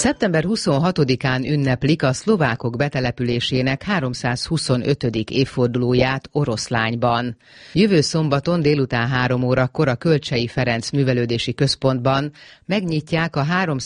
Szeptember 26-án ünneplik a szlovákok betelepülésének 325. évfordulóját Oroszlányban. Jövő szombaton délután 3 órakor a Kölcsey Ferenc Művelődési Központban megnyitják a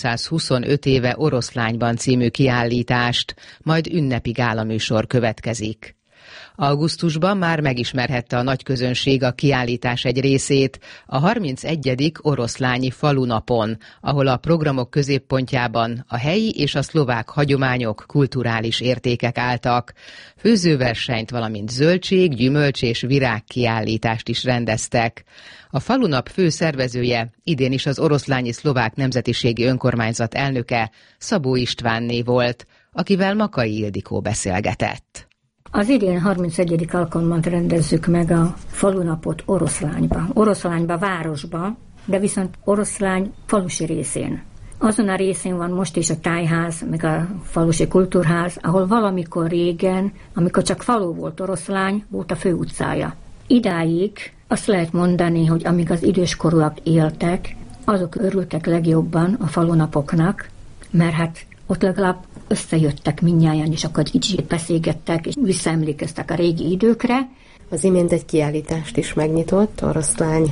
325 éve Oroszlányban című kiállítást, majd ünnepi gálaműsor következik. Augusztusban már megismerhette a nagyközönség a kiállítás egy részét a 31. oroszlányi falunapon, ahol a programok középpontjában a helyi és a szlovák hagyományok, kulturális értékek álltak. Főzőversenyt, valamint zöldség, gyümölcs és virágkiállítást is rendeztek. A falunap fő szervezője idén is az Oroszlányi Szlovák Nemzetiségi Önkormányzat elnöke, Szabó Istvánné volt, akivel Makai Ildikó beszélgetett. Az idén 31. alkalommal rendezzük meg a falunapot Oroszlányba. Oroszlányba városba, de viszont Oroszlány falusi részén. Azon a részén van most is a tájház, meg a falusi kultúrház, ahol valamikor régen, amikor csak falu volt Oroszlány, volt a főutcája. Idáig azt lehet mondani, hogy amíg az időskorúak éltek, azok örültek legjobban a falunapoknak, mert hát ott legalább összejöttek mindnyájan, és akkor kicsit beszélgettek, és visszaemlékeztek a régi időkre. Az imént egy kiállítást is megnyitott, Oroszlány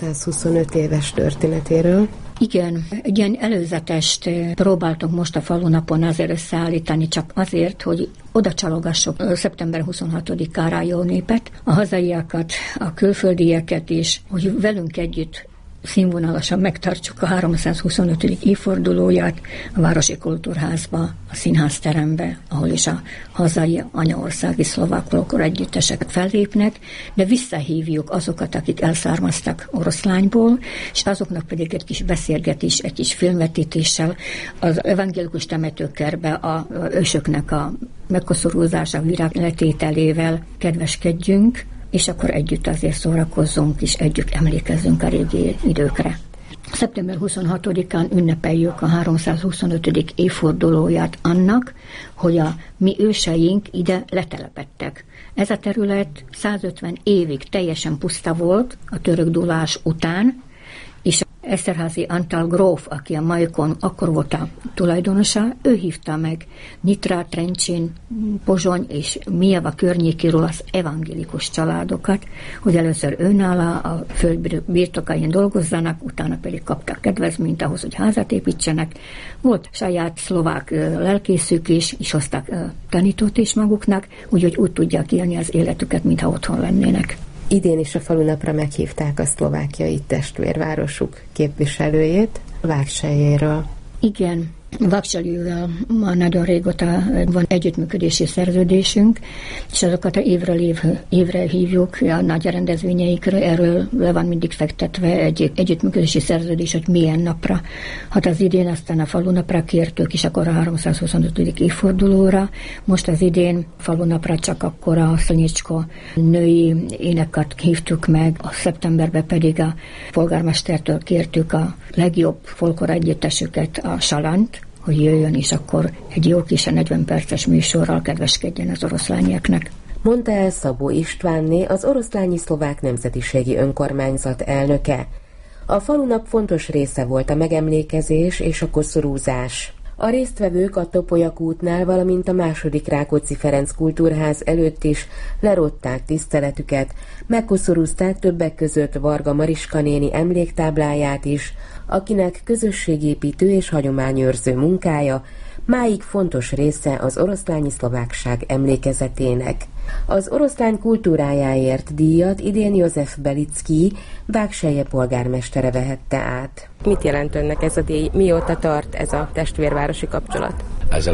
325 éves történetéről. Igen, egy ilyen előzetest próbáltunk most a falunapon azért összeállítani, csak azért, hogy oda csalogassuk szeptember 26-ára jó népet, a hazaiakat, a külföldieket is, hogy velünk együtt színvonalasan megtartsuk a 325. évfordulóját a Városi Kultúrházba, a színházterembe, ahol is a hazai anyaországi szlovák folklór együttesek fellépnek, de visszahívjuk azokat, akik elszármaztak Oroszlányból, és azoknak pedig egy kis beszélgetés, egy kis filmvetítéssel az evangélikus temetőkerbe a ősöknek a megkoszorúzása, virágletételével kedveskedjünk, és akkor együtt azért szórakozzunk, és együtt emlékezzünk a régi időkre. Szeptember 26-án ünnepeljük a 325. évfordulóját annak, hogy a mi őseink ide letelepedtek. Ez a terület 150 évig teljesen puszta volt a török dúlás után, és Eszterházy Antal gróf, aki a Majkon akkor volt a tulajdonosa, ő hívta meg Nyitra, Trencsin, Pozsony és Mijava környékéről az evangélikus családokat, hogy először őnála a föld birtokain dolgozzanak, utána pedig kaptak kedvezményt ahhoz, hogy házat építsenek. Volt saját szlovák lelkészük is, és hoztak tanítót is maguknak, úgyhogy úgy tudják élni az életüket, mintha otthon lennének. Idén is a falunapra meghívták a szlovákiai testvérvárosuk képviselőjét, Vágsellyéről. Igen, Vágsellyével már nagyon régóta van együttműködési szerződésünk, és azokat évről évre hívjuk a nagy rendezvényeikre, erről le van mindig fektetve egy együttműködési szerződés, hogy milyen napra. Hát az idén aztán a falunapra kértük, és akkor a 325. évfordulóra. Most az idén falunapra csak akkor a Szanyicsko női éneket hívtuk meg, a szeptemberben pedig a polgármestertől kértük a legjobb folklór együttesüket, a Salant, hogy jöjjön, és akkor egy jó kis 40 perces műsorral kedveskedjen az oroszlányiaknak. Mondta el Szabó Istvánné, az Oroszlányi Szlovák Nemzetiségi Önkormányzat elnöke. A falunap fontos része volt a megemlékezés és a koszorúzás. A résztvevők a Topolyak útnál, valamint a II. Rákóczi Ferenc Kultúrház előtt is lerották tiszteletüket, megkoszorúzták többek között Varga Mariska néni emléktábláját is, akinek közösségépítő és hagyományőrző munkája máig fontos része az oroszlányi szlovákság emlékezetének. Az oroszlány kultúrájáért díjat idén József Belicki, Vágselye polgármestere vehette át. Mit jelent önnek ez a díj? Mióta tart ez a testvérvárosi kapcsolat?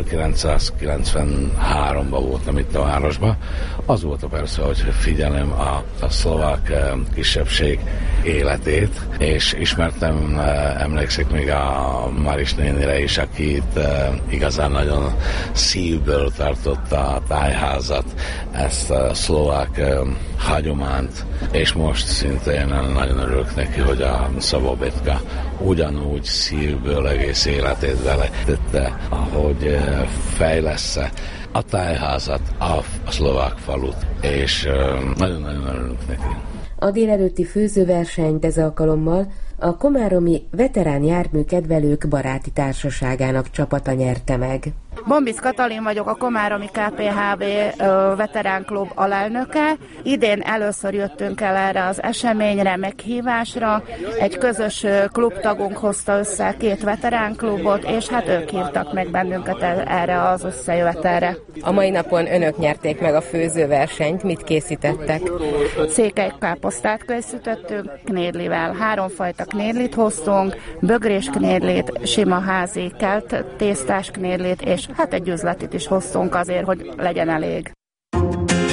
1993-ban voltam itt a városban. Az volt persze, hogy figyelem a szlovák kisebbség életét, és ismertem, emlékszik még a Maris nénire is, aki itt igazán nagyon szívből tartotta a tájházat, ezt a szlovák hagyományt, és most szintén nagyon örülök neki, hogy a Szabó Bétka ugyanúgy szívből egész életét beletette, ahogy fejlessze a tájházat, a szlovák falut, és nagyon-nagyon örülünk neki. A délelőtti főzőversenyt ez alkalommal A komáromi veterán járműkedvelők baráti társaságának csapata nyerte meg. Bombisz Katalin vagyok, a komáromi KPHV veteránklub alelnöke. Idén először jöttünk el erre az eseményre, meghívásra. Egy közös klubtagunk hozta össze 2 veteránklubot, és hát ők hívtak meg bennünket erre az összejövetelre. A mai napon önök nyerték meg a főzőversenyt. Mit készítettek? Székelykáposztát készítettünk knédlivel. 3 fajta knédlit hoztunk, bögrés knédlit, sima házi kelt tésztás knédlit, és hát egy üzletit is hoztunk azért, hogy legyen elég.